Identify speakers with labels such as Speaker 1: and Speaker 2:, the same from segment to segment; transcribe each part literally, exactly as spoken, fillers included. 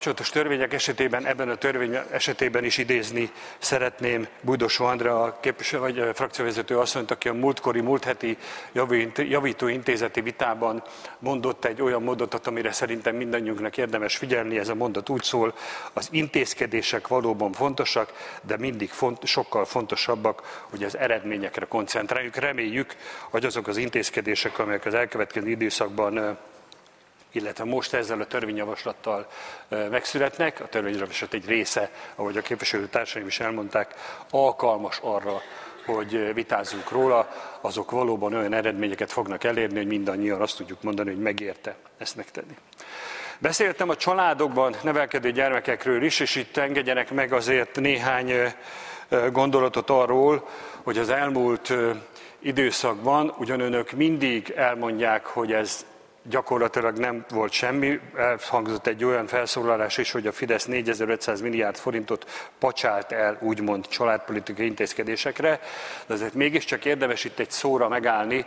Speaker 1: Kapcsolatos törvények esetében, ebben a törvény esetében is idézni szeretném Bujdosó Andrea, a képviselő, vagy a frakcióvezető asszonyt, aki a múltkori, múlt heti javító intézeti vitában mondott egy olyan mondatot, amire szerintem mindannyiunknak érdemes figyelni. Ez a mondat úgy szól: az intézkedések valóban fontosak, de mindig font, sokkal fontosabbak, hogy az eredményekre koncentráljuk. Reméljük, hogy azok az intézkedések, amelyek az elkövetkező időszakban, illetve most ezzel a törvényjavaslattal megszületnek, a törvényjavaslat egy része, ahogy a képviselőtársaim is elmondták, alkalmas arra, hogy vitázzunk róla, azok valóban olyan eredményeket fognak elérni, hogy mindannyian azt tudjuk mondani, hogy megérte ezt megtenni. Beszéltem a családokban nevelkedő gyermekekről is, és itt engedjenek meg azért néhány gondolatot arról, hogy az elmúlt időszakban ugyan önök mindig elmondják, hogy ez gyakorlatilag nem volt semmi. Elhangzott egy olyan felszólalás is, hogy a Fidesz négyezer-ötszáz milliárd forintot pacsált el, úgymond családpolitikai intézkedésekre, de azért mégiscsak érdemes itt egy szóra megállni,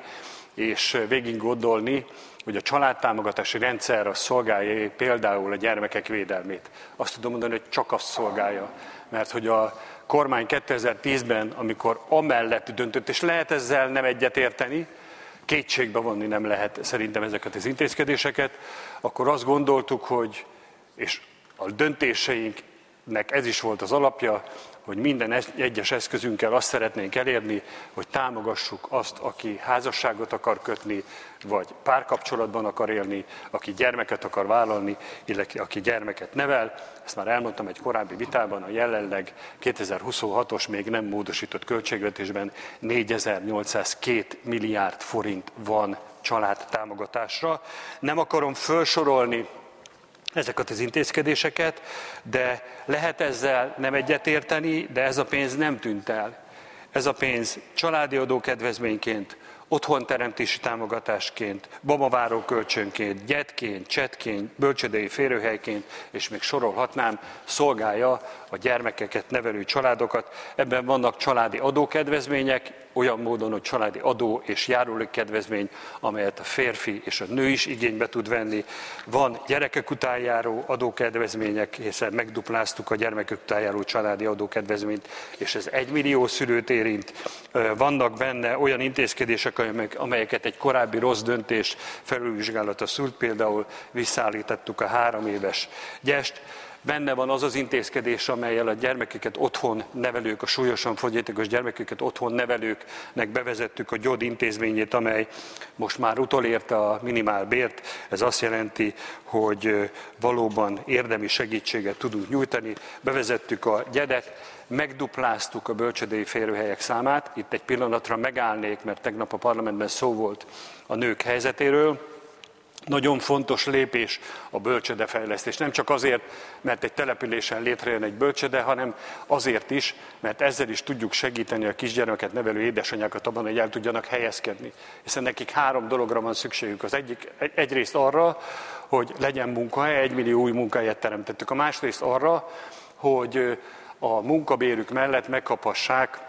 Speaker 1: és végig gondolni, hogy a családtámogatási rendszer az szolgálja például a gyermekek védelmét. Azt tudom mondani, hogy csak azt szolgálja, mert hogy a kormány kétezer-tízben, amikor amellett döntött, és lehet ezzel nem egyetérteni, kétségbe vonni nem lehet szerintem ezeket az intézkedéseket, akkor azt gondoltuk, hogy, és a döntéseinknek ez is volt az alapja, hogy minden egyes eszközünkkel azt szeretnénk elérni, hogy támogassuk azt, aki házasságot akar kötni, vagy párkapcsolatban akar élni, aki gyermeket akar vállalni, illetve aki gyermeket nevel. Ezt már elmondtam egy korábbi vitában, a jelenleg kétezer-huszonhatos még nem módosított költségvetésben négyezer-nyolcszázkettő milliárd forint van családtámogatásra. Nem akarom felsorolni ezeket az intézkedéseket, de lehet ezzel nem egyetérteni, de ez a pénz nem tűnt el. Ez a pénz családi adókedvezményként, otthonteremtési támogatásként, babaváró kölcsönként, gyedként, csetként, bölcsődei férőhelyként, és még sorolhatnám, szolgálja a gyermekeket nevelő családokat. Ebben vannak családi adókedvezmények, olyan módon, hogy családi adó és járulékkedvezmény, amelyet a férfi és a nő is igénybe tud venni. Van gyerekek után járó adókedvezmények, hiszen megdupláztuk a gyermekek után járó családi adókedvezményt, és ez egymillió szülőt érint. Vannak benne olyan intézkedések, amelyeket egy korábbi rossz döntés felülvizsgálata szült, például visszaállítottuk a három éves gyest. Benne van az az intézkedés, amellyel a gyermekeket otthon nevelők, a súlyosan fogyatékos gyermekeket otthon nevelőknek bevezettük a gyógy intézményét, amely most már utolérte a minimálbért. Ez azt jelenti, hogy valóban érdemi segítséget tudunk nyújtani. Bevezettük a gyedet, megdupláztuk a bölcsődei férőhelyek számát. Itt egy pillanatra megállnék, mert tegnap a parlamentben szó volt a nők helyzetéről. Nagyon fontos lépés a bölcsődefejlesztés. Nem csak azért, mert egy településen létrejön egy bölcsőde, hanem azért is, mert ezzel is tudjuk segíteni a kisgyermeket nevelő édesanyákat abban, hogy el tudjanak helyezkedni. Hiszen nekik három dologra van szükségük. Az egyik, egyrészt arra, hogy legyen munkahely, egymillió új munkahelyet teremtettük. A másrészt arra, hogy a munkabérük mellett megkaphassák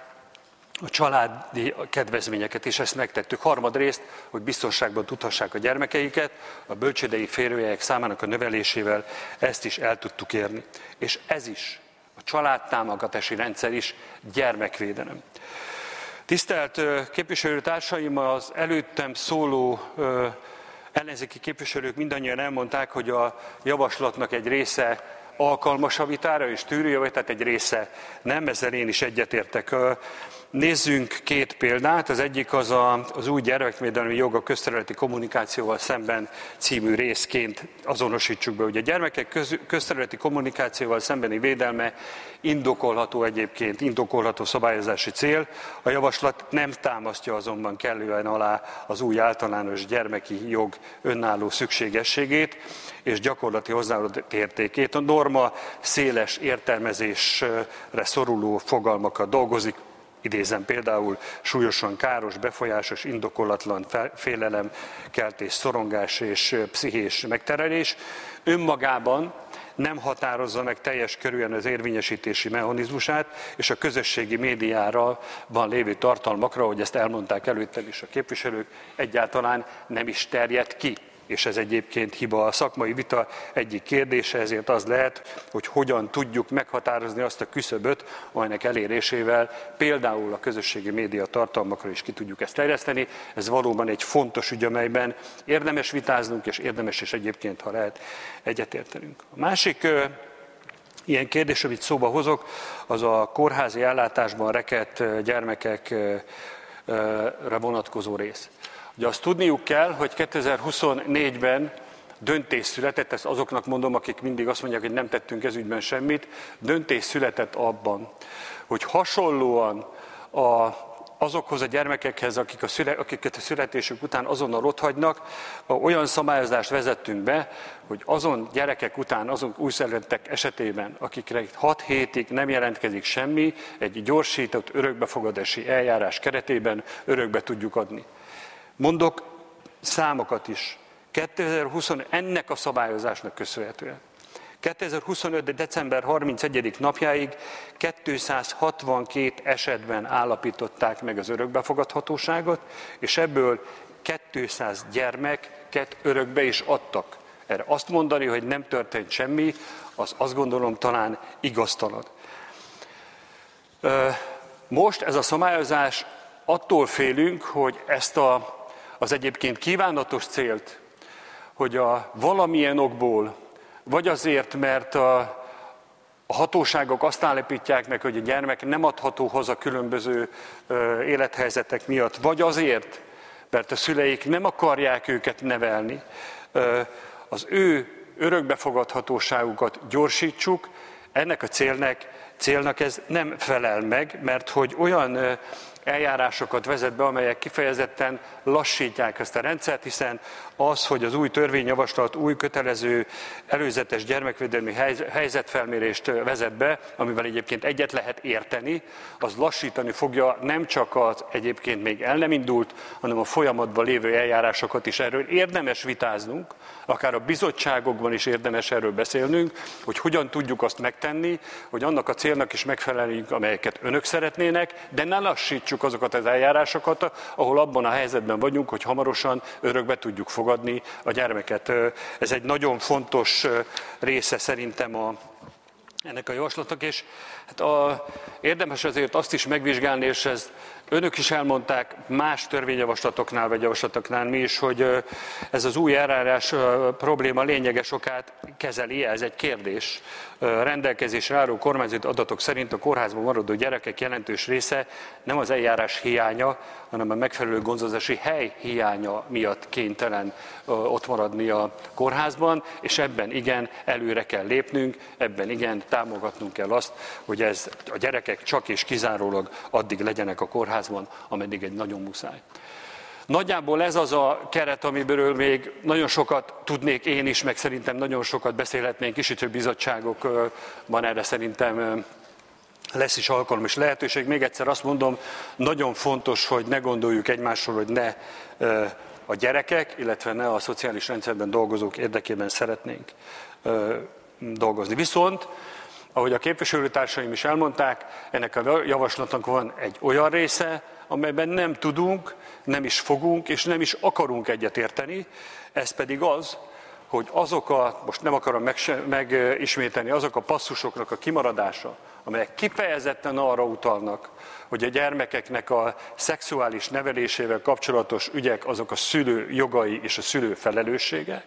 Speaker 1: a családi kedvezményeket, és ezt megtettük. Harmadrészt, hogy biztonságban tudhassák a gyermekeiket, a bölcsődei férőhelyek számának a növelésével ezt is el tudtuk érni. És ez is, a családtámogatási rendszer is gyermekvédelem. Tisztelt képviselőtársaim, az előttem szóló ellenzéki képviselők mindannyian elmondták, hogy a javaslatnak egy része alkalmas a vitára és tűrő, tehát egy része nem, ezzel én is egyetértek. Nézzünk két példát, az egyik az a, az új gyermekvédelmi jog a közterületi kommunikációval szemben című részként azonosítsuk be. Ugye a gyermekek köz, közterületi kommunikációval szembeni védelme indokolható egyébként, indokolható szabályozási cél. A javaslat nem támasztja azonban kellően alá az új általános gyermeki jog önálló szükségességét és gyakorlati hozzáadott értékét. A norma széles értelmezésre szoruló fogalmakat dolgozik, idézem például súlyosan káros, befolyásos, indokolatlan félelem, keltés, szorongás és pszichés megterelés. Önmagában nem határozza meg teljes körűen az érvényesítési mechanizmusát, és a közösségi médiában lévő tartalmakra, ahogy ezt elmondták előttem is a képviselők, egyáltalán nem is terjed ki. és ez egyébként hiba. A szakmai vita egyik kérdése ezért az lehet, hogy hogyan tudjuk meghatározni azt a küszöböt, amelynek elérésével például a közösségi média tartalmakra is ki tudjuk ezt terjeszteni. Ez valóban egy fontos ügy, amelyben érdemes vitáznunk, és érdemes is egyébként, ha lehet, egyetértenünk. A másik ö, ilyen kérdés, amit szóba hozok, az a kórházi ellátásban rekedt gyermekekre vonatkozó rész. Ugye azt tudniuk kell, hogy kétezer-huszonnégyben döntés született, ezt azoknak mondom, akik mindig azt mondják, hogy nem tettünk ez ügyben semmit, döntés született abban, hogy hasonlóan a, azokhoz a gyermekekhez, akik a szüle, akiket a születésük után azonnal otthagynak, olyan szabályozást vezettünk be, hogy azon gyerekek után, azon újszülöttek esetében, akikre hat hétig nem jelentkezik semmi, egy gyorsított örökbefogadási eljárás keretében örökbe tudjuk adni. Mondok számokat is. kétezer-húsz ennek a szabályozásnak köszönhetően. kétezer-huszonöt. december harmincegyediké napjáig kétszázhatvankét esetben állapították meg az örökbefogadhatóságot, és ebből kétszáz gyermeket örökbe is adtak. Erre azt mondani, hogy nem történt semmi, az azt gondolom talán igaztalan. Most ez a szabályozás, attól félünk, hogy ezt a, az egyébként kívánatos célt, hogy a valamilyen okból, vagy azért, mert a, a hatóságok azt állapítják meg, hogy a gyermek nem adható haza különböző ö, élethelyzetek miatt, vagy azért, mert a szüleik nem akarják őket nevelni, ö, az ő örökbefogadhatóságukat gyorsítsuk, ennek a célnak, célnak ez nem felel meg, mert hogy olyan ö, eljárásokat vezet be, amelyek kifejezetten lassítják ezt a rendszert, hiszen az, hogy az új törvényjavaslat új kötelező előzetes gyermekvédelmi helyzetfelmérést vezet be, amivel egyébként egyet lehet érteni, az lassítani fogja nem csak az egyébként még el nem indult, hanem a folyamatban lévő eljárásokat is. Erről érdemes vitáznunk, akár a bizottságokban is érdemes erről beszélnünk, hogy hogyan tudjuk azt megtenni, hogy annak a célnak is megfeleljünk, amelyeket önök szeretnének, de ne lassítsuk azokat az eljárásokat, ahol abban a helyzetben vagyunk, hogy hamarosan örökbe tudjuk fogadni a gyermeket. Ez egy nagyon fontos része szerintem a, ennek a javaslatnak, és hát a, érdemes azért azt is megvizsgálni, és ezt önök is elmondták más törvényjavaslatoknál vagy javaslatoknál mi is, hogy ez az új eljárás probléma lényeges okát kezeli, ez egy kérdés. Rendelkezésre álló kormányzati adatok szerint a kórházban maradó gyerekek jelentős része nem az eljárás hiánya, hanem a megfelelő gondozási hely hiánya miatt kénytelen ott maradni a kórházban, és ebben igen, előre kell lépnünk, ebben igen, támogatnunk kell azt, hogy ez a gyerekek csak és kizárólag addig legyenek a kórházban, ameddig egy nagyon muszáj. Nagyjából ez az a keret, amiből még nagyon sokat tudnék én is, meg szerintem nagyon sokat beszélhetnénk is, itt bizottságokban erre szerintem lesz is alkalom és lehetőség. Még egyszer azt mondom, nagyon fontos, hogy ne gondoljuk egymásról, hogy ne a gyerekek, illetve ne a szociális rendszerben dolgozók érdekében szeretnénk dolgozni. Viszont, ahogy a képviselőtársaim is elmondták, ennek a javaslatnak van egy olyan része, amelyben nem tudunk, nem is fogunk, és nem is akarunk egyetérteni, ez pedig az, hogy azok a, most nem akarom megismételni, azok a passzusoknak a kimaradása, amelyek kifejezetten arra utalnak, hogy a gyermekeknek a szexuális nevelésével kapcsolatos ügyek azok a szülő jogai és a szülő felelőssége.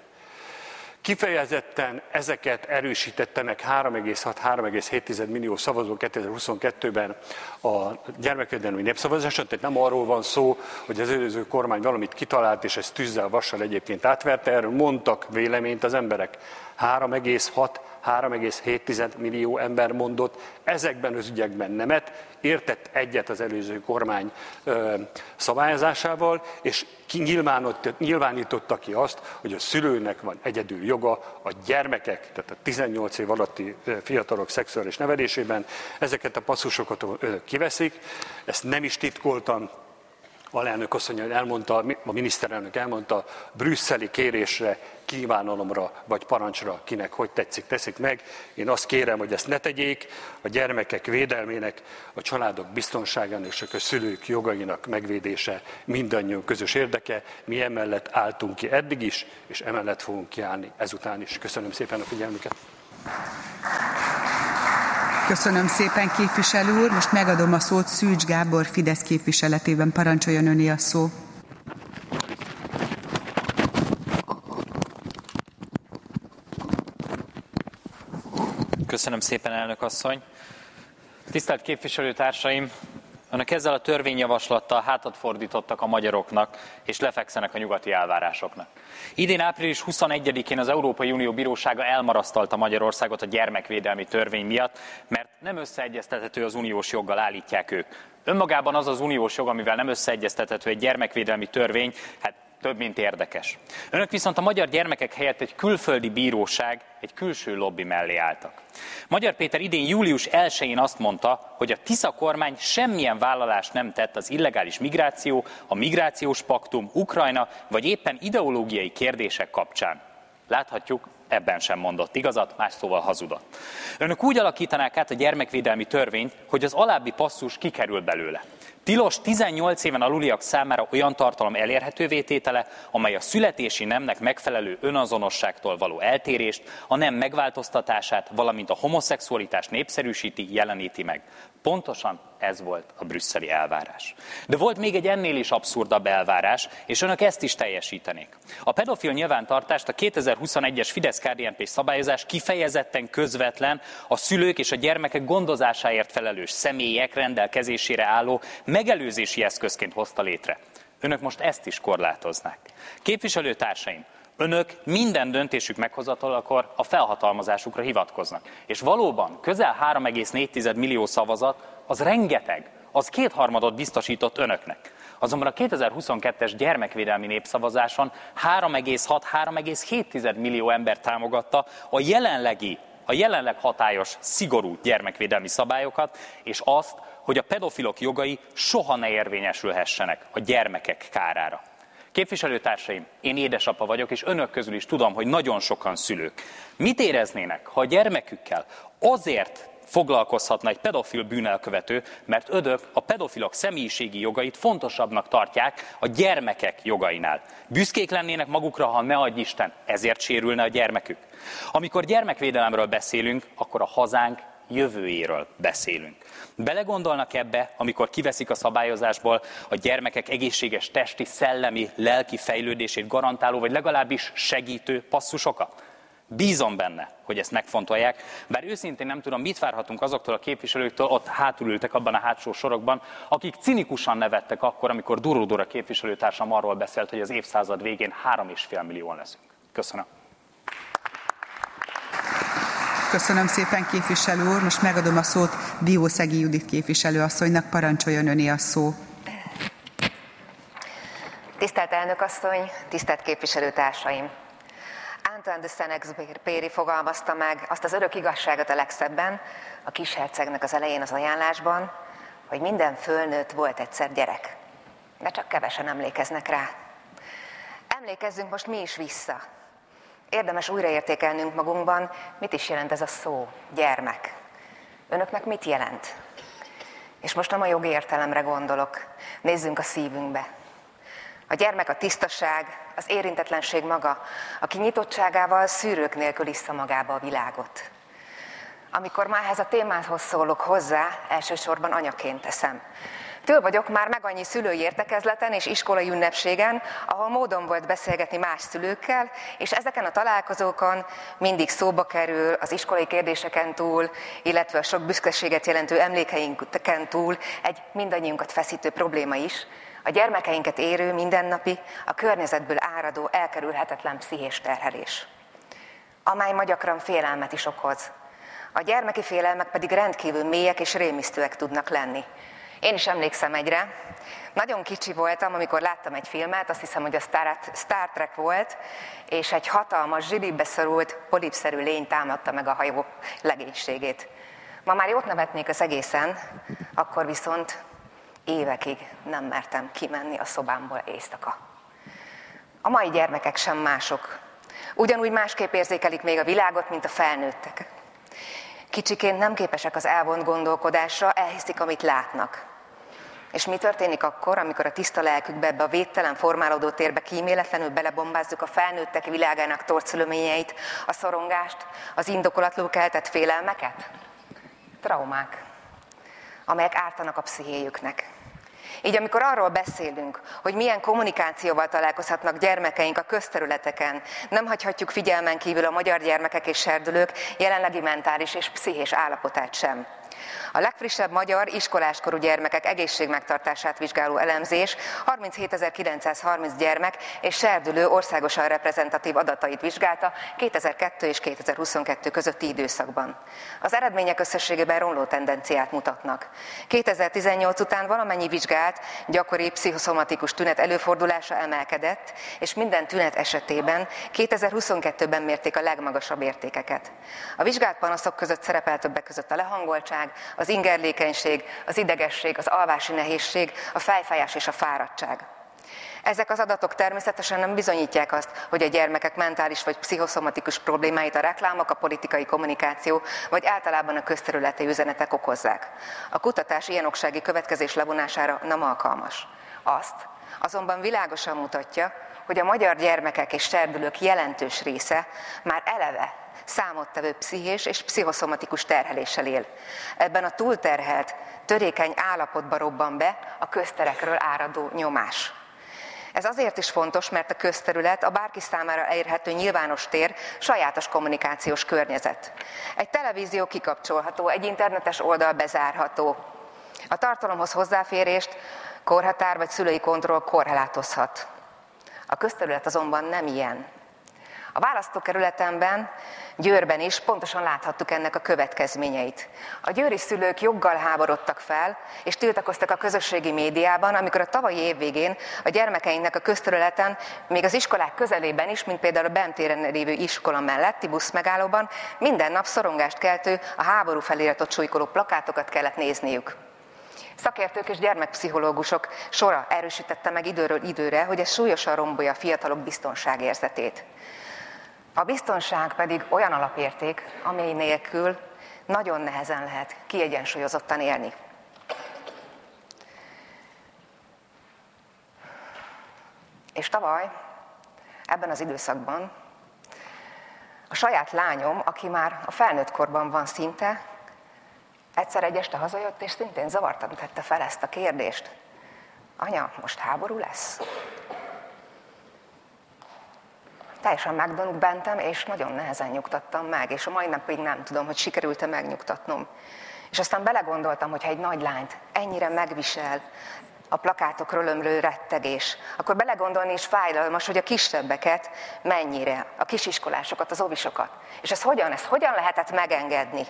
Speaker 1: Kifejezetten ezeket erősítette meg három egész hat-három egész hét millió szavazó kétezer-huszonkettőben a gyermekvédelmi népszavazáson, tehát nem arról van szó, hogy az előző kormány valamit kitalált, és ezt tűzzel, vassal egyébként átverte, erről mondtak véleményt az emberek. három egész hat-három egész hét millió ember mondott ezekben az ügyekben nemet, értett egyet az előző kormány ö, szabályozásával, és nyilvánította ki azt, hogy a szülőnek van egyedül joga a gyermekek, tehát a tizennyolc év alatti fiatalok szexuális nevelésében. Ezeket a passzusokat önök kiveszik, ezt nem is titkoltam. alelnök asszony elmondta, a miniszterelnök elmondta, brüsszeli kérésre, kívánalomra vagy parancsra, kinek hogy tetszik, teszik meg. Én azt kérem, hogy ezt ne tegyék, a gyermekek védelmének, a családok biztonságának és a szülők jogainak megvédése mindannyiunk közös érdeke. Mi emellett álltunk ki eddig is, és emellett fogunk kiállni ezután is. Köszönöm szépen a figyelmüket!
Speaker 2: Köszönöm szépen, képviselő úr. Most megadom a szót Szűcs Gábor Fidesz képviseletében. Parancsoljon öné a szó.
Speaker 3: Köszönöm szépen, elnök asszony. Tisztelt képviselőtársaim, önök ezzel a törvényjavaslattal hátat fordítottak a magyaroknak, és lefekszenek a nyugati elvárásoknak. Idén április huszonegyedikén az Európai Unió Bírósága elmarasztalta Magyarországot a gyermekvédelmi törvény miatt, mert nem összeegyeztethető az uniós joggal, állítják ők. Önmagában az az uniós jog, amivel nem összeegyeztethető egy gyermekvédelmi törvény, hát több, mint érdekes. Önök viszont a magyar gyermekek helyett egy külföldi bíróság, egy külső lobby mellé álltak. Magyar Péter idén július elsején azt mondta, hogy a Tisza kormány semmilyen vállalást nem tett az illegális migráció, a migrációs paktum, Ukrajna vagy éppen ideológiai kérdések kapcsán. Láthatjuk, ebben sem mondott igazat, más szóval hazudott. Önök úgy alakítanák át a gyermekvédelmi törvényt, hogy az alábbi passzus kikerül belőle. Tilos tizennyolc éven aluliak számára olyan tartalom elérhetővé tétele, amely a születési nemnek megfelelő önazonosságtól való eltérést, a nem megváltoztatását, valamint a homoszexualitást népszerűsíti, jeleníti meg. Pontosan ez volt a brüsszeli elvárás. De volt még egy ennél is abszurdabb elvárás, és önök ezt is teljesítenék. A pedofil nyilvántartást a kétezer-huszonegyes Fidesz-ká dé en pé szabályozás kifejezetten közvetlen, a szülők és a gyermekek gondozásáért felelős személyek rendelkezésére álló megelőzési eszközként hozta létre. Önök most ezt is korlátoznák. Képviselőtársaim, önök minden döntésük meghozatalakor a felhatalmazásukra hivatkoznak. És valóban közel három egész négy millió szavazat, az rengeteg, az kétharmadot biztosított önöknek. Azonban a kétezer-huszonkettes gyermekvédelmi népszavazáson három egész hat - három egész hét millió ember támogatta a jelenlegi, a jelenleg hatályos, szigorú gyermekvédelmi szabályokat, és azt, hogy a pedofilok jogai soha ne érvényesülhessenek a gyermekek kárára. Képviselőtársaim, én édesapa vagyok, és önök közül is tudom, hogy nagyon sokan szülők. Mit éreznének, ha a gyermekükkel azért foglalkozhatna egy pedofil bűnelkövető, mert önök a pedofilok személyiségi jogait fontosabbnak tartják a gyermekek jogainál. Büszkék lennének magukra, ha ne adj Isten, ezért sérülne a gyermekük. Amikor gyermekvédelemről beszélünk, akkor a hazánk jövőjéről beszélünk. Belegondolnak ebbe, amikor kiveszik a szabályozásból a gyermekek egészséges testi, szellemi, lelki fejlődését garantáló, vagy legalábbis segítő passzusokat? Bízom benne, hogy ezt megfontolják, bár őszintén nem tudom, mit várhatunk azoktól a képviselőktől, ott hátul ültek abban a hátsó sorokban, akik cinikusan nevettek akkor, amikor Duró Dóra képviselőtársam arról beszélt, hogy az évszázad végén három és fél millióan leszünk. Köszönöm.
Speaker 2: Köszönöm szépen, képviselő úr. Most megadom a szót Diószegi Judit képviselőasszonynak. Parancsoljon öné a szó.
Speaker 4: Tisztelt elnök asszony, tisztelt képviselőtársaim! Antoine de Saint-Exupéry fogalmazta meg azt az örök igazságot a legszebben, a Kishercegnek az elején az ajánlásban, hogy minden fölnőtt volt egyszer gyerek, de csak kevesen emlékeznek rá. Emlékezzünk most mi is vissza. Érdemes újraértékelnünk magunkban, mit is jelent ez a szó, gyermek. Önöknek mit jelent? És most nem a jogi értelemre gondolok, nézzünk a szívünkbe. A gyermek a tisztaság, az érintetlenség maga, aki nyitottságával szűrők nélkül issza magába a világot. Amikor már ehhez a témához szólok hozzá, elsősorban anyaként teszem. Től vagyok már meg annyi szülői értekezleten és iskolai ünnepségen, ahol módon volt beszélgetni más szülőkkel, és ezeken a találkozókon mindig szóba kerül az iskolai kérdéseken túl, illetve a sok büszkeséget jelentő emlékeinken túl egy mindannyiunkat feszítő probléma is, a gyermekeinket érő mindennapi, a környezetből áradó, elkerülhetetlen pszichés terhelés, amely ma gyakran félelmet is okoz. A gyermeki félelmek pedig rendkívül mélyek és rémisztőek tudnak lenni. Én is emlékszem egyre. Nagyon kicsi voltam, amikor láttam egy filmet, azt hiszem, hogy a Star Trek volt, és egy hatalmas, zsibibe szorult, polipszerű lény támadta meg a hajó legénységét. Ma már jót nevetnék az egészen, akkor viszont évekig nem mertem kimenni a szobámból éjszaka. A mai gyermekek sem mások. Ugyanúgy másképp érzékelik még a világot, mint a felnőttek. Kicsiként nem képesek az elvont gondolkodásra, elhiszik, amit látnak. És mi történik akkor, amikor a tiszta lelkükbe, ebbe a védtelen formálódó térbe kíméletlenül belebombázzuk a felnőttek világának torcölöményeit, a szorongást, az indokolatlanul keltett félelmeket? Traumák, amelyek ártanak a pszichéjüknek. Így amikor arról beszélünk, hogy milyen kommunikációval találkozhatnak gyermekeink a közterületeken, nem hagyhatjuk figyelmen kívül a magyar gyermekek és serdülők jelenlegi mentális és pszichés állapotát sem. A legfrissebb magyar iskoláskorú gyermekek egészségmegtartását vizsgáló elemzés harminchétezer-kilencszázharminc gyermek és serdülő országosan reprezentatív adatait vizsgálta kétezer-kettő és kétezer-huszonkettő közötti időszakban. Az eredmények összességében romló tendenciát mutatnak. kétezer-tizennyolc után valamennyi vizsgált, gyakori pszichoszomatikus tünet előfordulása emelkedett, és minden tünet esetében kétezer-huszonkettőben mérték a legmagasabb értékeket. A vizsgált panaszok között szerepel többek között a lehangoltság, az ingerlékenység, az idegesség, az alvási nehézség, a fejfájás és a fáradtság. Ezek az adatok természetesen nem bizonyítják azt, hogy a gyermekek mentális vagy pszichoszomatikus problémáit a reklámok, a politikai kommunikáció, vagy általában a közterületi üzenetek okozzák. A kutatás ilyen oksági következés levonására nem alkalmas. Azt azonban világosan mutatja, hogy a magyar gyermekek és serdülők jelentős része már eleve számottevő pszichés és pszichoszomatikus terheléssel él. Ebben a túlterhelt, törékeny állapotba robban be a közterekről áradó nyomás. Ez azért is fontos, mert a közterület a bárki számára elérhető nyilvános tér, sajátos kommunikációs környezet. Egy televízió kikapcsolható, egy internetes oldal bezárható. A tartalomhoz hozzáférést korhatár vagy szülői kontroll korlátozhat. A közterület azonban nem ilyen. A választókerületemben, Győrben is pontosan láthattuk ennek a következményeit. A győri szülők joggal háborodtak fel, és tiltakoztak a közösségi médiában, amikor a tavalyi év végén a gyermekeinknek a közterületen, még az iskolák közelében is, mint például a Bem téren lévő iskola melletti buszmegállóban, minden nap szorongást keltő, a háború feliratot súlykoló plakátokat kellett nézniük. Szakértők és gyermekpszichológusok sora erősítette meg időről időre, hogy ez súlyosan rombolja a fiatalok biztonságérzetét. A biztonság pedig olyan alapérték, amely nélkül nagyon nehezen lehet kiegyensúlyozottan élni. És tavaly, ebben az időszakban a saját lányom, aki már a felnőtt korban van szinte, egyszer egy este hazajött, és szintén zavartan tette fel ezt a kérdést. Anya, most háború lesz? Teljesen megdöbbentem, és nagyon nehezen nyugtattam meg, és a mai napig nem tudom, hogy sikerült-e megnyugtatnom. És aztán belegondoltam, hogy ha egy nagy lányt ennyire megvisel a plakátokról ömlő rettegés, akkor belegondolni is fájdalmas, hogy a kisebbeket mennyire, a kisiskolásokat, az óvisokat. És ez hogyan, ezt hogyan lehetett megengedni?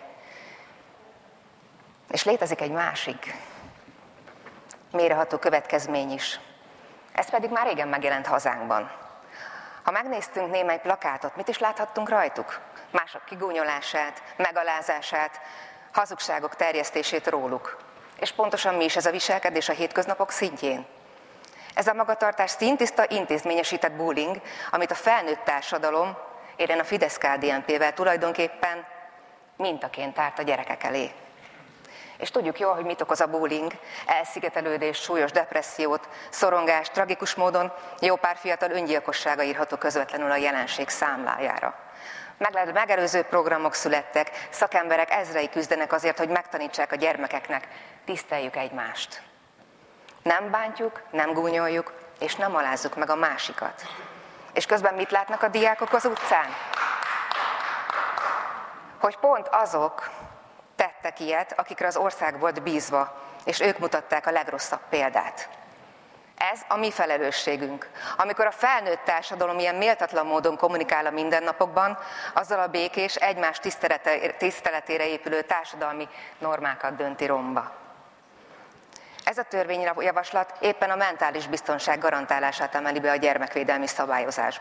Speaker 4: És létezik egy másik mélyreható következmény is. Ez pedig már régen megjelent hazánkban. Ha megnéztünk némely plakátot, mit is láthattunk rajtuk? Mások kigúnyolását, megalázását, hazugságok terjesztését róluk. És pontosan mi is ez a viselkedés a hétköznapok szintjén? Ez a magatartás színtiszta, intézményesített bullying, amit a felnőtt társadalom, én a Fidesz-ká dé en pé-vel tulajdonképpen mintaként tárt a gyerekek elé. És tudjuk jól, hogy mit okoz a bullying, elszigetelődés, súlyos depressziót, szorongást, tragikus módon jó pár fiatal öngyilkossága írható közvetlenül a jelenség számlájára. Megelőző programok születtek, szakemberek ezrei küzdenek azért, hogy megtanítsák a gyermekeknek, tiszteljük egymást. Nem bántjuk, nem gúnyoljuk, és nem alázzuk meg a másikat. És közben mit látnak a diákok az utcán? Hogy pont azok tettek ilyet, akikre az ország volt bízva, és ők mutatták a legrosszabb példát. Ez a mi felelősségünk. Amikor a felnőtt társadalom ilyen méltatlan módon kommunikál a mindennapokban, azzal a békés, egymás tiszteletére épülő társadalmi normákat dönti romba. Ez a törvényjavaslat éppen a mentális biztonság garantálását emeli be a gyermekvédelmi szabályozásba.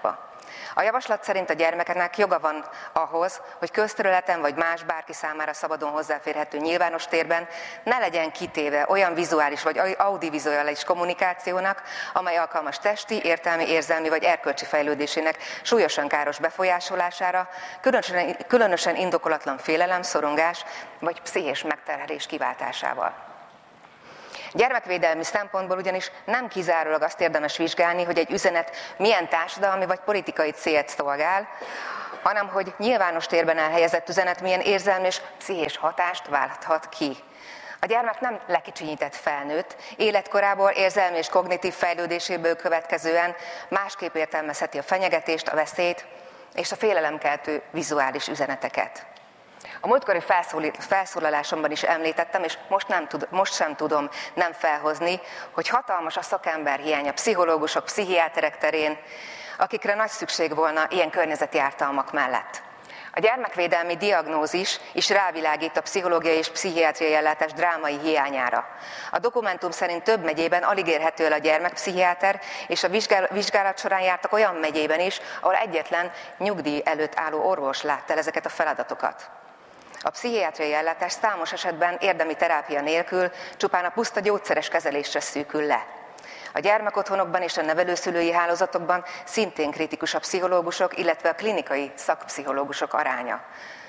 Speaker 4: A javaslat szerint a gyermekeknek joga van ahhoz, hogy közterületen vagy más bárki számára szabadon hozzáférhető nyilvános térben ne legyen kitéve olyan vizuális vagy audiovizuális kommunikációnak, amely alkalmas testi, értelmi, érzelmi vagy erkölcsi fejlődésének súlyosan káros befolyásolására, különösen, különösen indokolatlan félelem, szorongás vagy pszichés megterhelés kiváltásával. Gyermekvédelmi szempontból ugyanis nem kizárólag azt érdemes vizsgálni, hogy egy üzenet milyen társadalmi vagy politikai célt szolgál, hanem hogy nyilvános térben elhelyezett üzenet milyen érzelmi és pszichés hatást válthat ki. A gyermek nem lekicsinyített felnőtt, életkorából érzelmi és kognitív fejlődéséből következően másképp értelmezheti a fenyegetést, a veszélyt és a félelemkeltő vizuális üzeneteket. A múltkori felszólalásomban is említettem, és most, nem tud, most sem tudom nem felhozni, hogy hatalmas a szakember hiány a pszichológusok, pszichiáterek terén, akikre nagy szükség volna ilyen környezeti ártalmak mellett. A gyermekvédelmi diagnózis is rávilágít a pszichológiai és pszichiátriai ellátás drámai hiányára. A dokumentum szerint több megyében alig érhető el a gyermekpszichiáter, és a vizsgálat során jártak olyan megyében is, ahol egyetlen nyugdíj előtt álló orvos látta el ezeket a feladatokat. A pszichiátriai ellátás számos esetben érdemi terápia nélkül csupán a puszta gyógyszeres kezelésre szűkül le. A gyermekotthonokban és a nevelőszülői hálózatokban szintén kritikus a pszichológusok, illetve a klinikai szakpszichológusok aránya.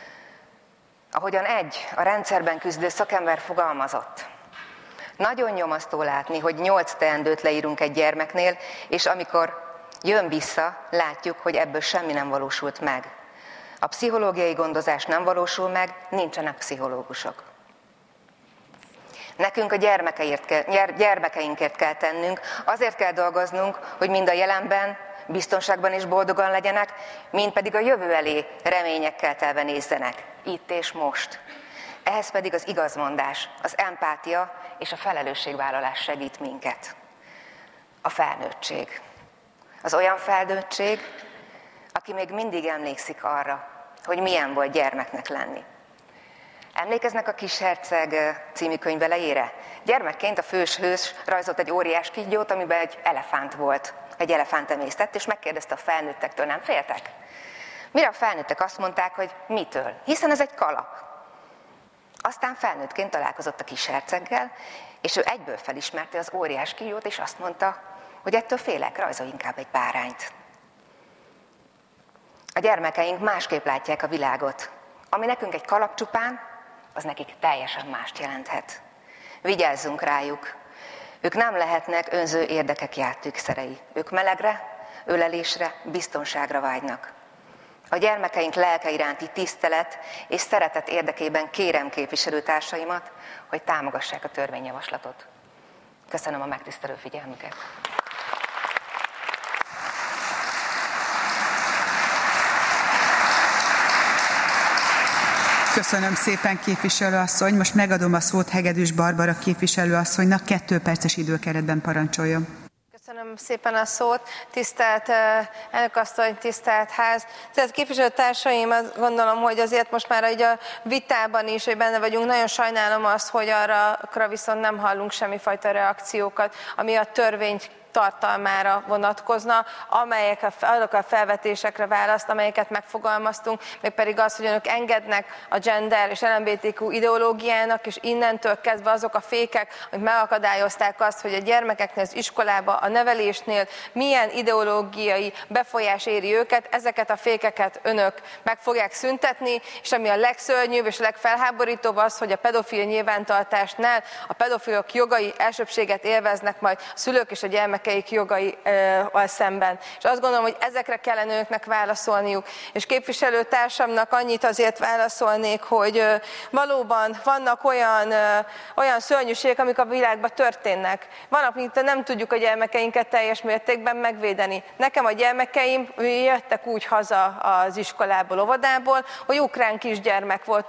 Speaker 4: Ahogyan egy a rendszerben küzdő szakember fogalmazott, nagyon nyomasztó látni, hogy nyolc teendőt leírunk egy gyermeknél, és amikor jön vissza, látjuk, hogy ebből semmi nem valósult meg. A pszichológiai gondozás nem valósul meg, nincsenek pszichológusok. Nekünk a gyermekeinkért kell tennünk, azért kell dolgoznunk, hogy mind a jelenben, biztonságban és boldogan legyenek, mind pedig a jövő elé reményekkel telve nézzenek, itt és most. Ehhez pedig az igazmondás, az empátia és a felelősségvállalás segít minket. A felnőttség. Az olyan felnőttség, aki még mindig emlékszik arra, hogy milyen volt gyermeknek lenni. Emlékeznek a Kisherceg című könyv elejére? Gyermekként a főhős rajzolt egy óriás kígyót, amiben egy elefánt volt. Egy elefánt emésztett, és megkérdezte a felnőttektől, nem féltek? Mire a felnőttek azt mondták, hogy mitől? Hiszen ez egy kalap. Aztán felnőttként találkozott a Kisherceggel, és ő egyből felismerte az óriás kígyót, és azt mondta, hogy ettől félek, rajzolj inkább egy bárányt. A gyermekeink másképp látják a világot. Ami nekünk egy kalap csupán, az nekik teljesen mást jelenthet. Vigyázzunk rájuk. Ők nem lehetnek önző érdekek játékszerei. Ők melegre, ölelésre, biztonságra vágynak. A gyermekeink lelke iránti tisztelet és szeretet érdekében kérem képviselőtársaimat, hogy támogassák a törvényjavaslatot. Köszönöm a megtisztelő figyelmüket.
Speaker 2: Köszönöm szépen, képviselőasszony. Most megadom a szót Hegedűs Barbara képviselőasszonynak, kettő perces időkeretben parancsoljon.
Speaker 5: Köszönöm szépen a szót. Tisztelt elnökasszony, tisztelt ház. Tisztelt képviselőtársaim, azt gondolom, hogy azért most már így a vitában is, hogy benne vagyunk, nagyon sajnálom azt, hogy arra viszont nem hallunk semmifajta reakciókat, ami a törvényt tartalmára vonatkozna, amelyek a, azok a felvetésekre választ, amelyeket megfogalmaztunk, még pedig az, hogy önök engednek a gender és el em bé té kú ideológiának, és innentől kezdve azok a fékek, hogy megakadályozták azt, hogy a gyermekeknél, az iskolába, a nevelésnél milyen ideológiai befolyás éri őket, ezeket a fékeket önök meg fogják szüntetni, és ami a legszörnyűbb és a legfelháborítóbb az, hogy a pedofil nyilvántartásnál a pedofilok jogai elsőbbséget élveznek majd a szülők és a gyermekek jogaival szemben. És azt gondolom, hogy ezekre kellene önöknek válaszolniuk. És képviselőtársamnak annyit azért válaszolnék, hogy valóban vannak olyan, olyan szörnyűségek, amik a világban történnek. Vannak, amit nem tudjuk a gyermekeinket teljes mértékben megvédeni. Nekem a gyermekeim jöttek úgy haza az iskolából, óvodából, hogy ukrán kisgyermek volt ott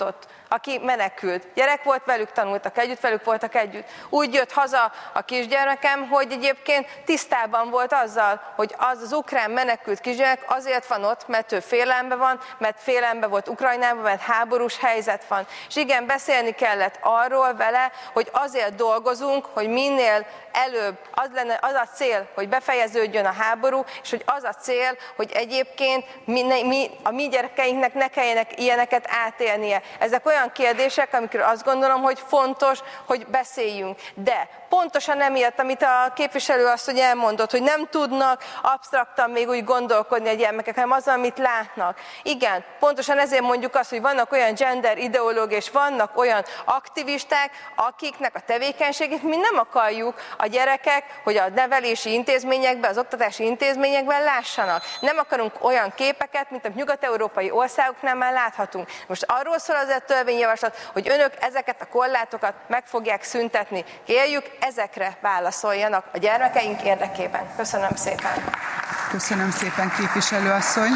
Speaker 5: aki menekült. Gyerek volt, velük tanultak együtt, velük voltak együtt. Úgy jött haza a kisgyermekem, hogy egyébként tisztában volt azzal, hogy az az ukrán menekült kisgyerek azért van ott, mert ő félelemben van, mert félelemben volt Ukrajnában, mert háborús helyzet van. És igen, beszélni kellett arról vele, hogy azért dolgozunk, hogy minél előbb az lenne az a cél, hogy befejeződjön a háború, és hogy az a cél, hogy egyébként mi, mi, a mi gyerekeinknek ne kelljenek ilyeneket átélnie. Ezek olyan kérdések, amikről azt gondolom, hogy fontos, hogy beszéljünk. De pontosan emiatt, amit a képviselő asszony elmondott, hogy nem tudnak absztraktan még úgy gondolkodni a gyermekek, hanem az, amit látnak. Igen, pontosan ezért mondjuk azt, hogy vannak olyan gender ideológiák, és vannak olyan aktivisták, akiknek a tevékenységét mi nem akarjuk a gyerekek, hogy a nevelési intézményekben, az oktatási intézményekben lássanak. Nem akarunk olyan képeket, mint a nyugat-európai országoknál már láthatunk. Most arról szól az a törvényjavaslat, hogy önök ezeket a korlátokat meg fogják szüntetni. Kérjük, ezekre válaszoljanak a gyermekeink érdekében. Köszönöm szépen.
Speaker 2: Köszönöm szépen, képviselőasszony.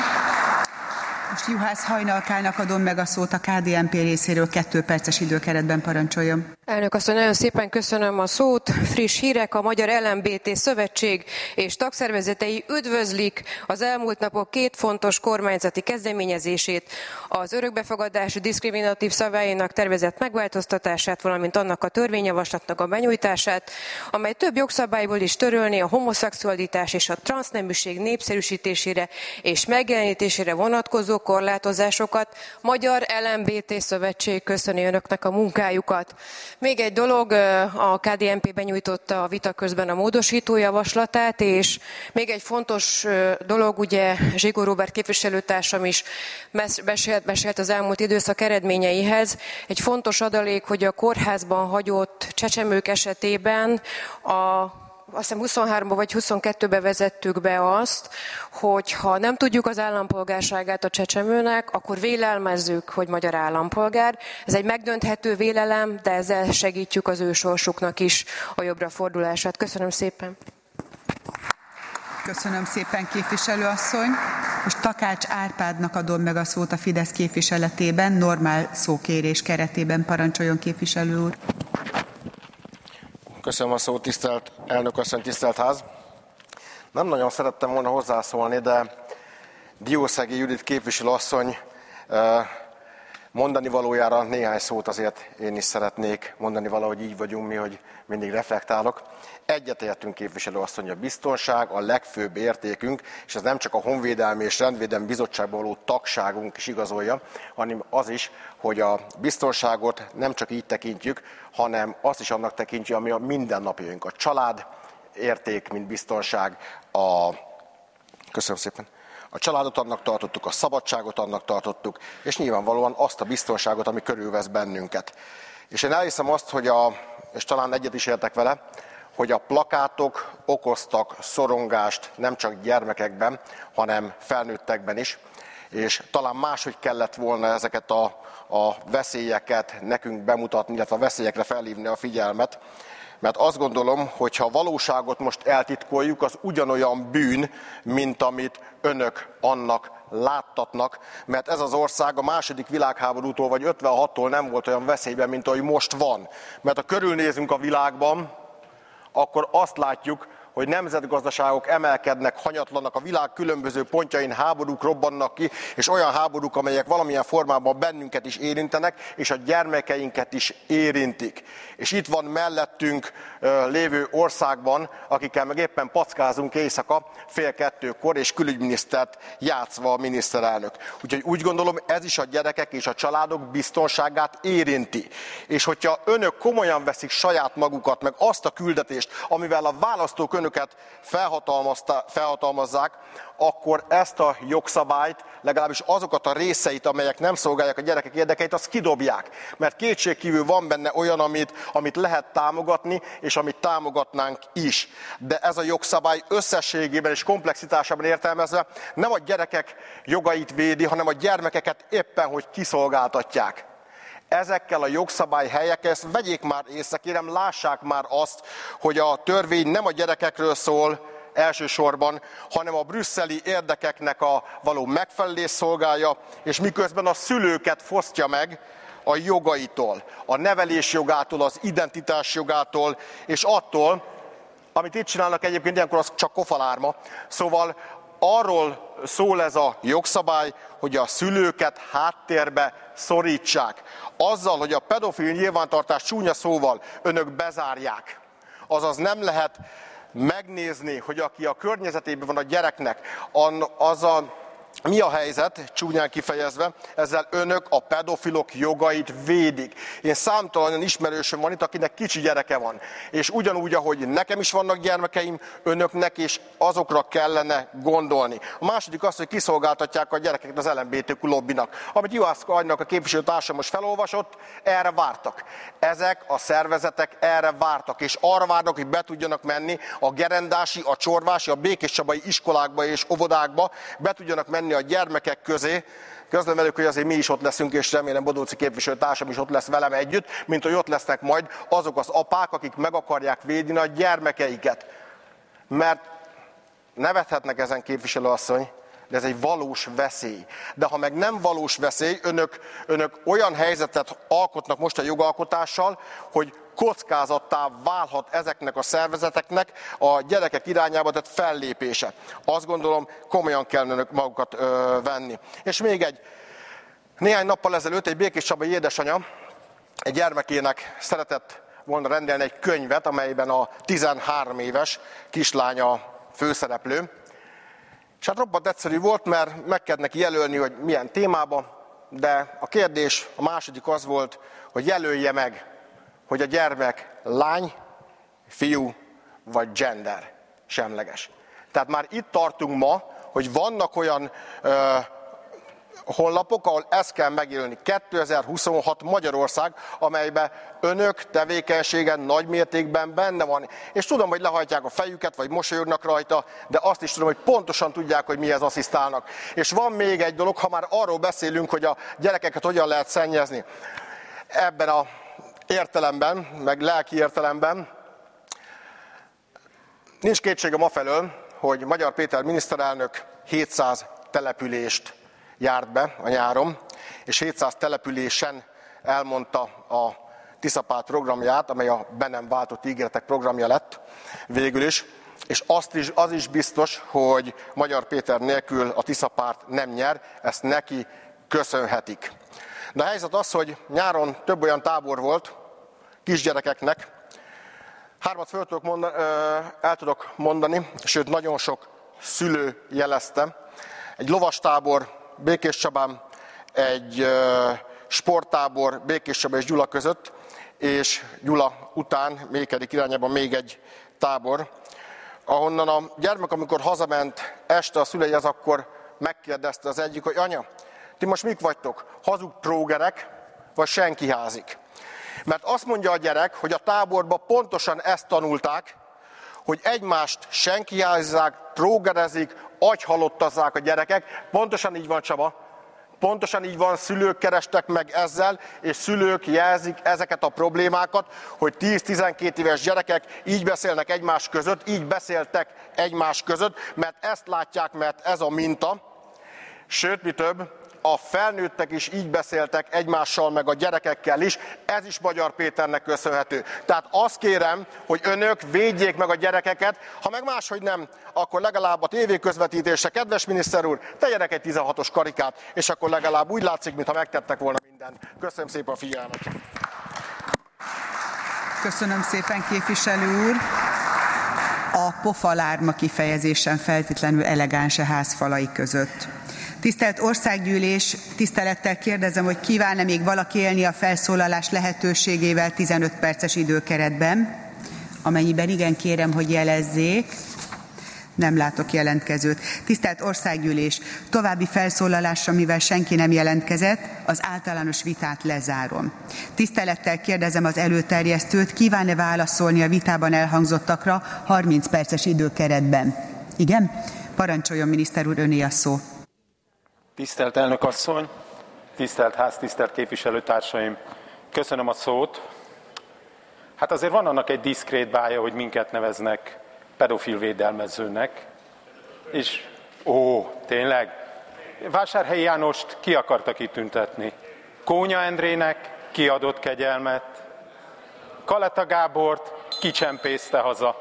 Speaker 2: Most Juhász Hajnalkának adom meg a szót a ká dé en pé részéről, kettő perces időkeretben parancsoljon.
Speaker 6: Elnök asszony, nagyon szépen köszönöm a szót. Friss hírek: a Magyar el em bé té Szövetség és tagszervezetei üdvözlik az elmúlt napok két fontos kormányzati kezdeményezését, az örökbefogadási diszkriminatív szabályainak tervezett megváltoztatását, valamint annak a törvényjavaslatnak a benyújtását, amely több jogszabályból is törölné a homoszexualitás és a transzneműség népszerűsítésére és megjelenítésére vonatkozó korlátozásokat. Magyar el em bé té Szövetség köszöni önöknek a munkájukat. Még egy dolog, a ká dé en pé benyújtotta a vita közben a módosító javaslatát, és még egy fontos dolog, ugye Zsigó Róbert képviselőtársam is besélt, besélt az elmúlt időszak eredményeihez. Egy fontos adalék, hogy a kórházban hagyott csecsemők esetében a azt hiszem huszonháromba vagy huszonkettőbe vezettük be azt, hogy ha nem tudjuk az állampolgárságát a csecsemőnek, akkor vélelmezzük, hogy magyar állampolgár. Ez egy megdönthető vélelem, de ezzel segítjük az ő sorsuknak is a jobbra fordulását. Köszönöm szépen.
Speaker 2: Köszönöm szépen, képviselőasszony. Most Takács Árpádnak adom meg a szót a Fidesz képviseletében, normál szókérés keretében. Parancsoljon, képviselő úr.
Speaker 7: Köszönöm a szót, tisztelt elnök asszony, tisztelt ház. Nem nagyon szerettem volna hozzászólni, de Diószegi Judit képviselő asszony mondani valójára néhány szót azért én is szeretnék mondani, valahogy így vagyunk mi, hogy mindig reflektálok. Egyetértünk, képviselő asszony, a biztonság a legfőbb értékünk, és ez nem csak a Honvédelmi és Rendvédelmi Bizottságban való tagságunk is igazolja, hanem az is, hogy a biztonságot nem csak így tekintjük, hanem azt is annak tekintjük, ami a mindennapjaink. A család érték, mint biztonság, a... Köszönöm szépen. A családot annak tartottuk, a szabadságot annak tartottuk, és nyilvánvalóan azt a biztonságot, ami körülvesz bennünket. És én elhiszem azt, hogy a, és talán egyet is értek vele, hogy a plakátok okoztak szorongást nem csak gyermekekben, hanem felnőttekben is, és talán máshogy kellett volna ezeket a, a veszélyeket nekünk bemutatni, illetve a veszélyekre felhívni a figyelmet, mert azt gondolom, hogy ha a valóságot most eltitkoljuk, az ugyanolyan bűn, mint amit önök annak láttatnak, mert ez az ország a második világháborútól vagy ötvenhattól nem volt olyan veszélyben, mint ahogy most van. Mert ha körülnézünk a világban, akkor azt látjuk, hogy nemzetgazdaságok emelkednek, hanyatlanak, a világ különböző pontjain háborúk robbannak ki, és olyan háborúk, amelyek valamilyen formában bennünket is érintenek, és a gyermekeinket is érintik. És itt van mellettünk uh, lévő országban, akikkel meg éppen packázunk éjszaka fél kettőkor, és külügyminisztert játszva a miniszterelnök. Úgyhogy úgy gondolom, ez is a gyerekek és a családok biztonságát érinti. És hogyha önök komolyan veszik saját magukat, meg azt a küldetést, amivel a választók önöket felhatalmazzák, akkor ezt a jogszabályt, legalábbis azokat a részeit, amelyek nem szolgálják a gyerekek érdekeit, azt kidobják. Mert kétségkívül van benne olyan, amit, amit lehet támogatni, és amit támogatnánk is. De ez a jogszabály összességében és komplexitásában értelmezve nem a gyerekek jogait védi, hanem a gyermekeket éppen, hogy kiszolgáltatják. Ezekkel a jogszabály helyekkel, ezt vegyék már észre, kérem, lássák már azt, hogy a törvény nem a gyerekekről szól elsősorban, hanem a brüsszeli érdekeknek a való megfelelés szolgálja, és miközben a szülőket fosztja meg a jogaitól, a nevelés jogától, az identitás jogától, és attól, amit itt csinálnak egyébként, ilyenkor az csak kofalárma. Szóval arról szól ez a jogszabály, hogy a szülőket háttérbe szorítsák. Azzal, hogy a pedofil nyilvántartás csúnya szóval önök bezárják. Azaz nem lehet megnézni, hogy aki a környezetében van a gyereknek, az a, mi a helyzet, csúnyán kifejezve, ezzel önök a pedofilok jogait védik. Én számtalan olyan ismerősöm van itt, akinek kicsi gyereke van. És ugyanúgy, ahogy nekem is vannak gyermekeim, önöknek is azokra kellene gondolni. A második az, hogy kiszolgáltatják a gyerekeket az el em bé té kú lobbinak. Amit Juhászka Agynak a képviselőtársam most felolvasott, erre vártak. Ezek a szervezetek erre vártak, és arra várnak, hogy be tudjanak menni a gerendási, a csorvási, a békéscsabai iskolákba és óvodákba, be tudjanak menni a gyermekek közé. Közlöm velük, hogy azért mi is ott leszünk, és remélem Bodóci képviselőtársam is ott lesz velem együtt, mint hogy ott lesznek majd azok az apák, akik meg akarják védeni a gyermekeiket. Mert nevethetnek ezen, képviselőasszony, de ez egy valós veszély. De ha meg nem valós veszély, önök, önök olyan helyzetet alkotnak most a jogalkotással, hogy kockázattá válhat ezeknek a szervezeteknek a gyerekek irányába tett fellépése. Azt gondolom, komolyan kell önök magukat ö, venni. És még egy, néhány nappal ezelőtt egy békéscsabai édesanya egy gyermekének szeretett volna rendelni egy könyvet, amelyben a tizenhárom éves kislánya főszereplő. És hát roppant egyszerű volt, mert meg kellett neki jelölni, hogy milyen témába, de a kérdés, a második az volt, hogy jelölje meg, hogy a gyermek lány, fiú vagy gender semleges. Tehát már itt tartunk ma, hogy vannak olyan ö, honlapok, ahol ezt kell megjelölni. kétezer-huszonhat Magyarország, amelyben önök tevékenysége nagy mértékben benne van. És tudom, hogy lehajtják a fejüket, vagy mosolyognak rajta, de azt is tudom, hogy pontosan tudják, hogy mihez asszisztálnak. És van még egy dolog, ha már arról beszélünk, hogy a gyerekeket hogyan lehet szennyezni. Ebben a értelemben, meg lelki értelemben nincs kétségem afelől, hogy Magyar Péter miniszterelnök hétszáz települést járt be a nyáron, és hétszáz településen elmondta a Tiszapárt programját, amely a be nem váltott ígéretek programja lett végül is, és azt is, az is biztos, hogy Magyar Péter nélkül a Tiszapárt nem nyer, ezt neki köszönhetik. De a helyzet az, hogy nyáron több olyan tábor volt kisgyerekeknek, hármat föl tudok mondani, el tudok mondani, sőt nagyon sok szülő jelezte. Egy lovastábor Békéscsabán, egy sporttábor Békéscsaba és Gyula között, és Gyula után Mékedik irányában még egy tábor, ahonnan a gyermek, amikor hazament este a szülei, az akkor megkérdezte az egyik, hogy anya, ti most mik vagytok? Hazug trógerek, vagy senkiházik? Mert azt mondja a gyerek, hogy a táborban pontosan ezt tanulták, hogy egymást senkiházzák, trógerezik, agyhalottazzák a gyerekek. Pontosan így van, Csaba. Pontosan így van, szülők kerestek meg ezzel, és szülők jelzik ezeket a problémákat, hogy tíz-tizenkét éves gyerekek így beszélnek egymás között, így beszéltek egymás között, mert ezt látják, mert ez a minta. Sőt, mi több, a felnőttek is így beszéltek egymással, meg a gyerekekkel is, ez is Magyar Péternek köszönhető. Tehát azt kérem, hogy önök védjék meg a gyerekeket, ha meg máshogy nem, akkor legalább a tévéközvetítésre, kedves miniszter úr, tegyenek egy tizenhatos karikát, és akkor legalább úgy látszik, mintha megtettek volna mindent. Köszönöm szépen a figyelmet!
Speaker 2: Köszönöm szépen, képviselő úr! A pofalárma kifejezésen feltétlenül elegáns a ház falai között. Tisztelt Országgyűlés, tisztelettel kérdezem, hogy kíván-e még valaki élni a felszólalás lehetőségével tizenöt perces időkeretben? Amennyiben igen, kérem, hogy jelezzék. Nem látok jelentkezőt. Tisztelt Országgyűlés, további felszólalásra, mivel senki nem jelentkezett, az általános vitát lezárom. Tisztelettel kérdezem az előterjesztőt, kíván-e válaszolni a vitában elhangzottakra harminc perces időkeretben? Igen? Parancsoljon, miniszter úr, öné a szó.
Speaker 8: Tisztelt elnök asszony, tisztelt ház, tisztelt képviselőtársaim, köszönöm a szót. Hát azért van annak egy diszkrét bája, hogy minket neveznek pedofil védelmezőnek, és ó, tényleg, Vásárhelyi Jánost ki akartak itt tüntetni? Kónya Endrének kiadott kegyelmet, Kaleta Gábort kicsempészte haza.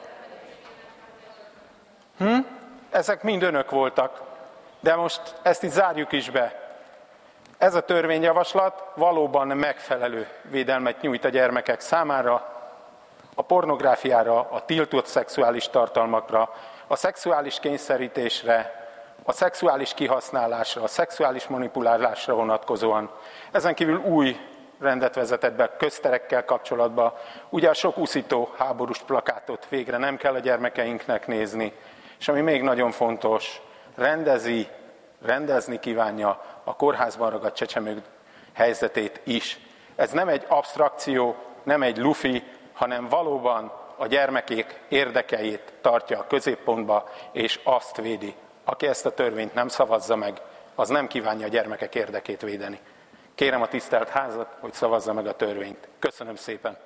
Speaker 8: Hm? Ezek mind önök voltak, de most ezt itt zárjuk is be. Ez a törvényjavaslat valóban megfelelő védelmet nyújt a gyermekek számára, a pornográfiára, a tiltott szexuális tartalmakra, a szexuális kényszerítésre, a szexuális kihasználásra, a szexuális manipulálásra vonatkozóan. Ezen kívül új rendet vezetett be közterekkel kapcsolatban. Ugye a sok uszító háborús plakátot végre nem kell a gyermekeinknek nézni. És ami még nagyon fontos, rendezi, rendezni kívánja a kórházban ragadt csecsemők helyzetét is. Ez nem egy absztrakció, nem egy lufi, hanem valóban a gyermekek érdekeit tartja a középpontba, és azt védi. Aki ezt a törvényt nem szavazza meg, az nem kívánja a gyermekek érdekét védeni. Kérem a tisztelt házat, hogy szavazza meg a törvényt. Köszönöm szépen!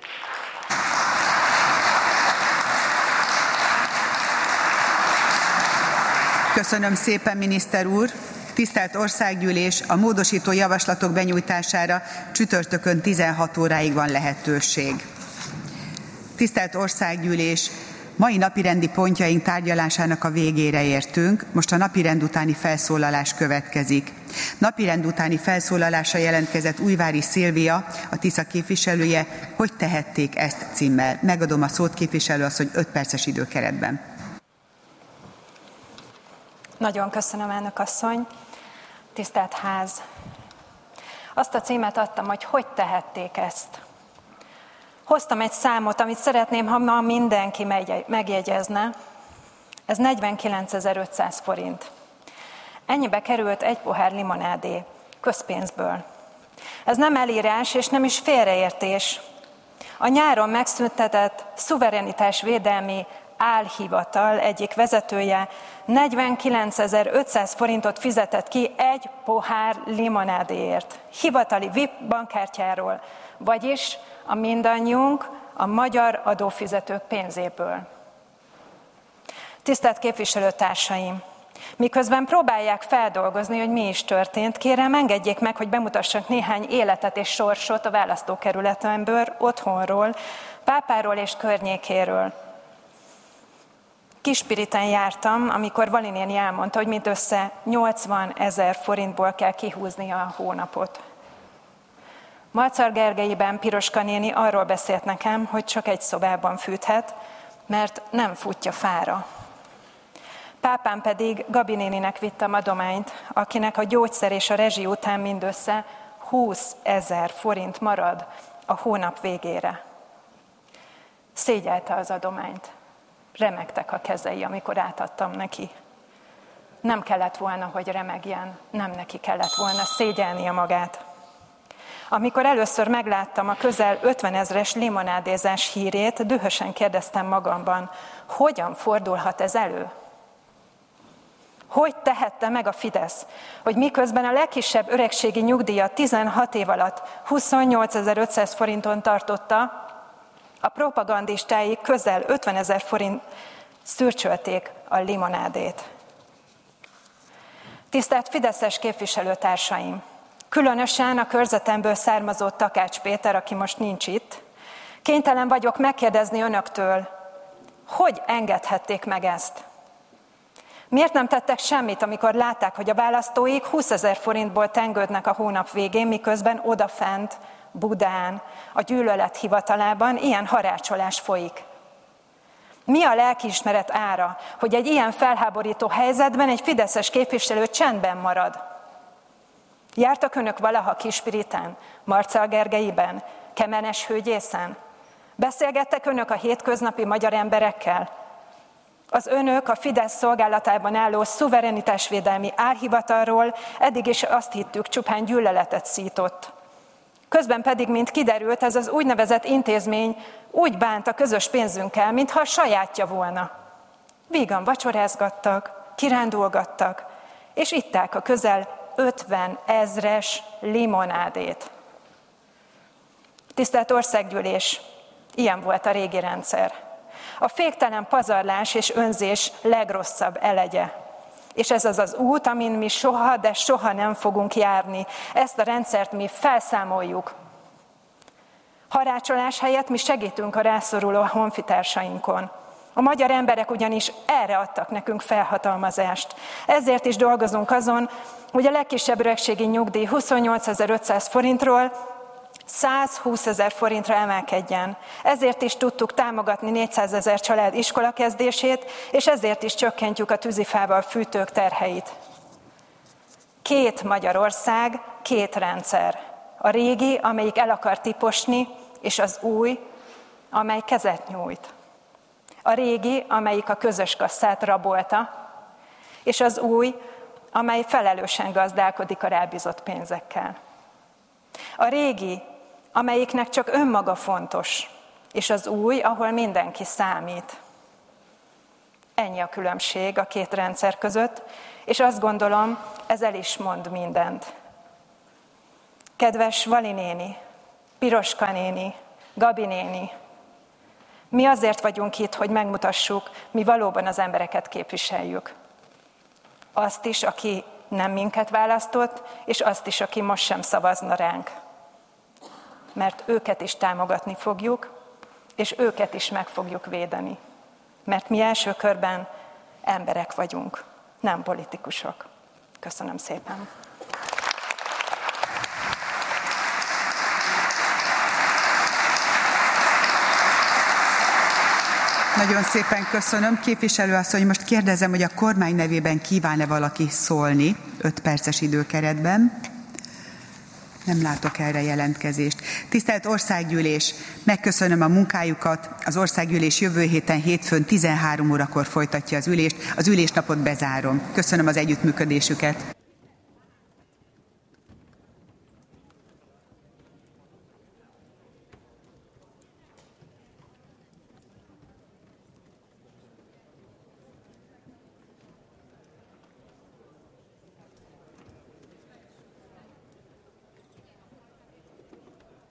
Speaker 2: Köszönöm szépen, miniszter úr! Tisztelt Országgyűlés, a módosító javaslatok benyújtására csütörtökön tizenhat óráig van lehetőség. Tisztelt Országgyűlés, mai napirendi pontjaink tárgyalásának a végére értünk, most a napirend utáni felszólalás következik. Napirend utáni felszólalásra jelentkezett Újvári Szilvia, a Tisza képviselője, hogy tehették ezt címmel. Megadom a szót képviselő asszony öt perces időkeretben.
Speaker 9: Nagyon köszönöm, elnök asszony. Tisztelt ház! Azt a címet adtam, hogy hogy tehették ezt. Hoztam egy számot, amit szeretném, ha ma mindenki megjegyezne. Ez negyvenkilencezer-ötszáz forint. Ennyibe került egy pohár limonádé, közpénzből. Ez nem elírás és nem is félreértés. A nyáron megszüntetett szuverenitásvédelmi álhivatal egyik vezetője negyvenkilencezer-ötszáz forintot fizetett ki egy pohár limonádéért. Hivatali vé i pé bankkártyáról, vagyis a mindannyiunk, a magyar adófizetők pénzéből. Tisztelt képviselőtársaim! Miközben próbálják feldolgozni, hogy mi is történt, kérem, engedjék meg, hogy bemutassak néhány életet és sorsot a választókerületemből, otthonról, Pápáról és környékéről. Kispiriten jártam, amikor Vali néni elmondta, hogy mindössze nyolcvanezer forintból kell kihúznia a hónapot. Marccal Gergelyben Piroska néni arról beszélt nekem, hogy csak egy szobában fűthet, mert nem futja fára. Pápám pedig Gabi néninek vittem adományt, akinek a gyógyszer és a rezsi után mindössze húszezer forint marad a hónap végére. Szégyelte az adományt. Remegtek a kezei, amikor átadtam neki. Nem kellett volna, hogy remegjen, nem neki kellett volna szégyelnie magát. Amikor először megláttam a közel ötvenezres limonádézás hírét, dühösen kérdeztem magamban, hogyan fordulhat ez elő? Hogy tehette meg a Fidesz, hogy miközben a legkisebb öregségi nyugdíjat tizenhat év alatt huszonnyolcezer-ötszáz forinton tartotta, a propagandistái közel ötvenezer forint szürcsölték a limonádét. Tisztelt fideszes képviselőtársaim! Különösen a körzetemből származó Takács Péter, aki most nincs itt, kénytelen vagyok megkérdezni önöktől, hogy engedhették meg ezt? Miért nem tettek semmit, amikor látták, hogy a választóik húszezer forintból tengődnek a hónap végén, miközben odafent, Budán, a gyűlölet hivatalában ilyen harácsolás folyik? Mi a lelkiismeret ára, hogy egy ilyen felháborító helyzetben egy fideszes képviselő csendben marad? Jártak önök valaha Kispiriten, Marccal Gergelyben, Kemeneshőgyészen? Beszélgettek önök a hétköznapi magyar emberekkel? Az önök a Fidesz szolgálatában álló szuverenitásvédelmi álhivatalról eddig is azt hittük, csupán gyűlöletet szított. Közben pedig, mint kiderült, ez az úgynevezett intézmény úgy bánt a közös pénzünkkel, mintha a sajátja volna. Vígan vacsorázgattak, kirándulgattak, és itták a közel ötven ezres limonádét. Tisztelt Országgyűlés, ilyen volt a régi rendszer. A féktelen pazarlás és önzés legrosszabb elegye. És ez az az út, amin mi soha, de soha nem fogunk járni. Ezt a rendszert mi felszámoljuk. Harácsolás helyett mi segítünk a rászoruló honfitársainkon. A magyar emberek ugyanis erre adtak nekünk felhatalmazást. Ezért is dolgozunk azon, hogy a legkisebb öregségi nyugdíj huszonnyolcezer-ötszáz forintról százhúszezer forintra emelkedjen. Ezért is tudtuk támogatni négyszázezer család iskolakezdését, és ezért is csökkentjük a tűzifával fűtők terheit. Két Magyarország, két rendszer. A régi, amelyik el akar tiposni, és az új, amely kezet nyújt. A régi, amelyik a közös kasszát rabolta, és az új, amely felelősen gazdálkodik a rábízott pénzekkel. A régi, amelyiknek csak önmaga fontos, és az új, ahol mindenki számít. Ennyi a különbség a két rendszer között, és azt gondolom, ez el is mond mindent. Kedves Vali néni, Piroska néni, Gabi néni, mi azért vagyunk itt, hogy megmutassuk, mi valóban az embereket képviseljük. Azt is, aki nem minket választott, és azt is, aki most sem szavazna ránk. Mert őket is támogatni fogjuk, és őket is meg fogjuk védeni. Mert mi első körben emberek vagyunk, nem politikusok. Köszönöm szépen.
Speaker 2: Nagyon szépen köszönöm. Képviselő asszony, most kérdezem, hogy a kormány nevében kíván-e valaki szólni öt perces időkeretben. Nem látok erre jelentkezést. Tisztelt Országgyűlés, megköszönöm a munkájukat. Az Országgyűlés jövő héten hétfőn tizenhárom órakor folytatja az ülést. Az ülésnapot bezárom. Köszönöm az együttműködésüket.